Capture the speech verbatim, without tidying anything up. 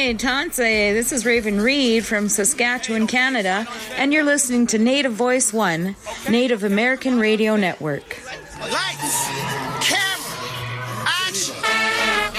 Hey, Tanse, this is Raven Reed from Saskatchewan, Canada, and you're listening to Native Voice One, Native American Radio Network. Lights, camera.